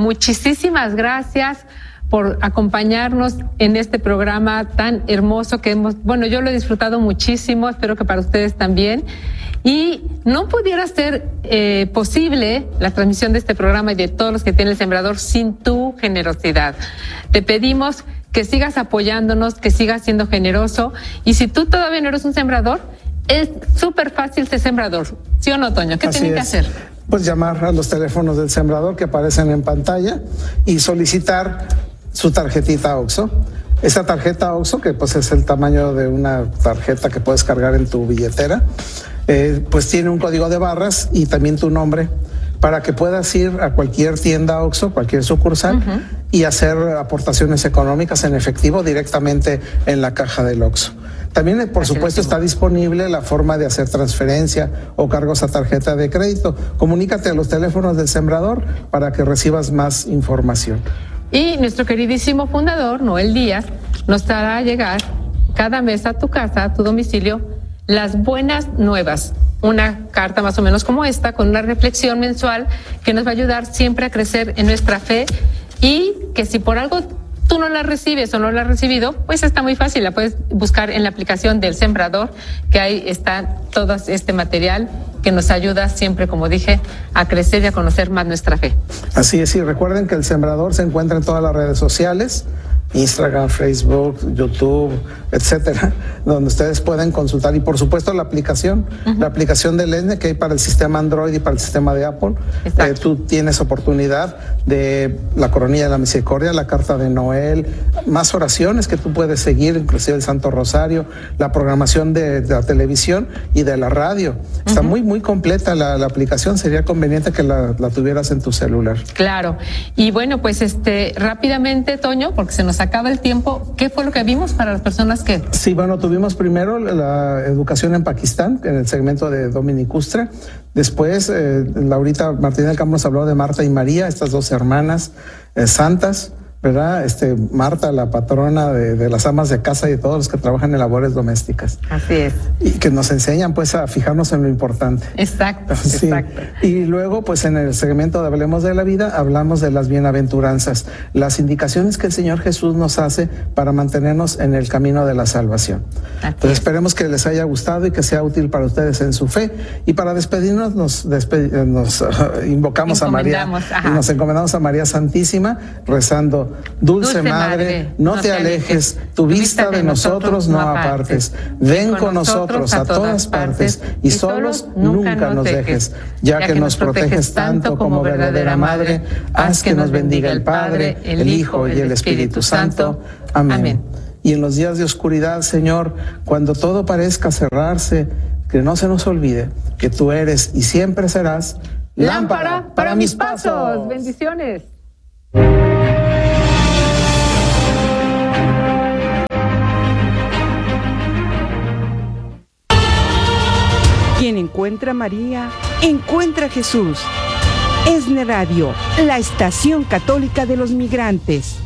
muchísimas gracias por acompañarnos en este programa tan hermoso que yo lo he disfrutado muchísimo, espero que para ustedes también. Y no pudiera ser posible la transmisión de este programa y de todos los que tiene el Sembrador sin tu generosidad. Te pedimos que sigas apoyándonos, que sigas siendo generoso. Y si tú todavía no eres un sembrador, es súper fácil ser sembrador. ¿Sí o no, Toño? ¿Qué tienen que hacer? Pues llamar a los teléfonos del Sembrador que aparecen en pantalla y solicitar su tarjetita OXXO. Esa tarjeta OXXO, que pues es el tamaño de una tarjeta que puedes cargar en tu billetera, pues tiene un código de barras y también tu nombre para que puedas ir a cualquier tienda OXXO, cualquier sucursal, y hacer aportaciones económicas en efectivo directamente en la caja del OXXO. También, por supuesto, está disponible la forma de hacer transferencia o cargos a tarjeta de crédito. Comunícate a los teléfonos del Sembrador para que recibas más información. Y nuestro queridísimo fundador, Noel Díaz, nos hará llegar cada mes a tu casa, a tu domicilio, las buenas nuevas. Una carta más o menos como esta, con una reflexión mensual que nos va a ayudar siempre a crecer en nuestra fe, y que si por algo tú no la recibes o no la has recibido, pues está muy fácil, la puedes buscar en la aplicación del Sembrador, que ahí está todo este material que nos ayuda siempre, como dije, a crecer y a conocer más nuestra fe. Así es, y recuerden que el Sembrador se encuentra en todas las redes sociales, Instagram, Facebook, YouTube, etcétera, donde ustedes pueden consultar, y por supuesto la aplicación del ESNE que hay para el sistema Android y para el sistema de Apple. Tú tienes oportunidad de la Coronilla de la Misericordia, la Carta de Noel, más oraciones que tú puedes seguir, inclusive el Santo Rosario, la programación de la televisión y de la radio. Está muy completa la aplicación, sería conveniente que la tuvieras en tu celular. Claro, y bueno, pues rápidamente, Toño, porque se nos acaba el tiempo, ¿qué fue lo que vimos para las personas que...? Sí, bueno, tuvimos primero la educación en Pakistán, en el segmento de Dominic Ustra. Después, Laurita Martínez del Campo nos habló de Marta y María, estas dos hermanas santas, ¿verdad? Marta, la patrona de las amas de casa y de todos los que trabajan en labores domésticas. Así es. Y que nos enseñan pues a fijarnos en lo importante. Exacto, sí. Exacto. Y luego pues en el segmento de Hablemos de la Vida hablamos de las bienaventuranzas, las indicaciones que el Señor Jesús nos hace para mantenernos en el camino de la salvación. Entonces esperemos que les haya gustado y que sea útil para ustedes en su fe. Y para despedirnos nos invocamos a María y nos encomendamos a María Santísima rezando: Dulce Madre, no te alejes, tu vista de nosotros no apartes. Ven con nosotros a todas partes y solos nunca nos dejes. Ya que nos proteges tanto como verdadera Madre, haz que nos bendiga el Padre, el Hijo y el Espíritu Santo. Amén. Y en los días de oscuridad, Señor, cuando todo parezca cerrarse, que no se nos olvide que tú eres y siempre serás lámpara para mis pasos. Bendiciones. Quien encuentra a María, encuentra a Jesús. ESNE Radio, la estación católica de los migrantes.